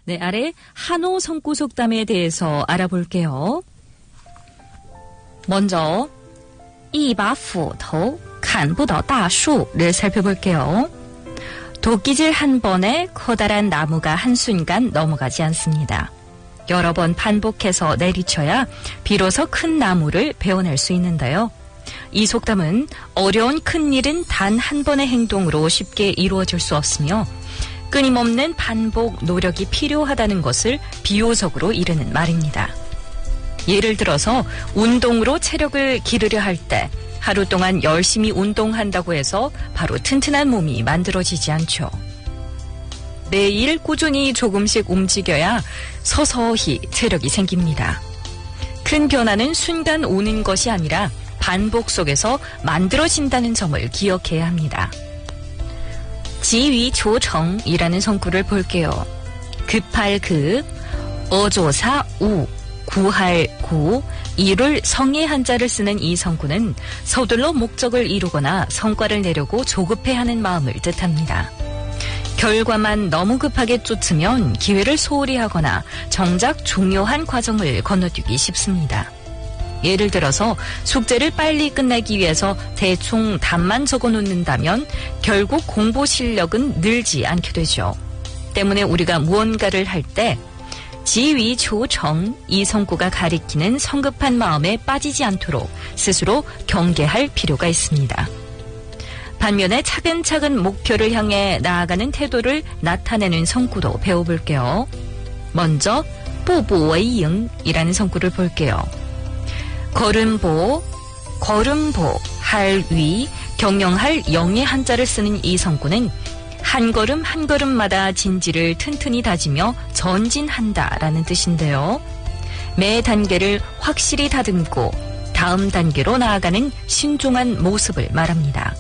네, 아래 한호 성구 속담에 대해서 알아볼게요. 먼저 一把斧头砍不倒大树를 살펴볼게요. 도끼질 한 번에 커다란 나무가 한순간 넘어가지 않습니다. 여러 번 반복해서 내리쳐야 비로소 큰 나무를 베어낼 수 있는데요. 이 속담은 어려운 큰 일은 단 한 번의 행동으로 쉽게 이루어질 수 없으며 끊임없는 반복 노력이 필요하다는 것을 비유적으로 이르는 말입니다. 예를 들어서 운동으로 체력을 기르려 할 때 하루 동안 열심히 운동한다고 해서 바로 튼튼한 몸이 만들어지지 않죠. 매일 꾸준히 조금씩 움직여야 서서히 체력이 생깁니다. 큰 변화는 순간 오는 것이 아니라 반복 속에서 만들어진다는 점을 기억해야 합니다. 지위조정이라는 성구를 볼게요. 급할 급, 어조사 우, 구할 구, 이룰 성의 한자를 쓰는 이 성구는 서둘러 목적을 이루거나 성과를 내려고 조급해하는 마음을 뜻합니다. 결과만 너무 급하게 쫓으면 기회를 소홀히 하거나 정작 중요한 과정을 건너뛰기 쉽습니다. 예를 들어서 숙제를 빨리 끝내기 위해서 대충 답만 적어놓는다면 결국 공부 실력은 늘지 않게 되죠. 때문에 우리가 무언가를 할 때 지위조정 이 성구가 가리키는 성급한 마음에 빠지지 않도록 스스로 경계할 필요가 있습니다. 반면에 차근차근 목표를 향해 나아가는 태도를 나타내는 성구도 배워볼게요. 먼저 부부웨이잉이라는 성구를 볼게요. 걸음보, 할 위, 경영할 영의 한자를 쓰는 이 성구는 한 걸음 한 걸음마다 진지를 튼튼히 다지며 전진한다라는 뜻인데요. 매 단계를 확실히 다듬고 다음 단계로 나아가는 신중한 모습을 말합니다.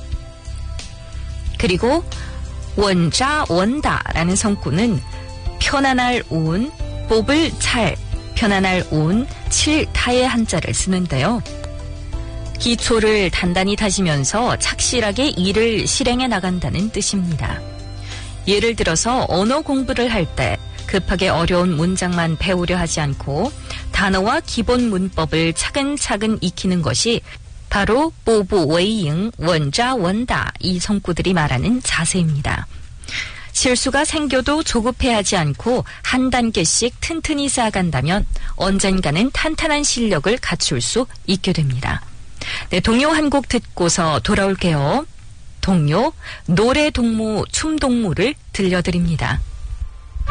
그리고 원자원다라는 성구는 편안할 운, 뽑을 찰, 편안할 운, 칠타의 한자를 쓰는데요. 기초를 단단히 다지면서 착실하게 일을 실행해 나간다는 뜻입니다. 예를 들어서 언어 공부를 할 때 급하게 어려운 문장만 배우려 하지 않고 단어와 기본 문법을 차근차근 익히는 것이 바로 뽀부웨이잉, 원자원다 이 성구들이 말하는 자세입니다. 실수가 생겨도 조급해하지 않고 한 단계씩 튼튼히 쌓아간다면 언젠가는 탄탄한 실력을 갖출 수 있게 됩니다. 네, 동요 한 곡 듣고서 돌아올게요. 동요 노래 동무 춤 동무를 들려드립니다.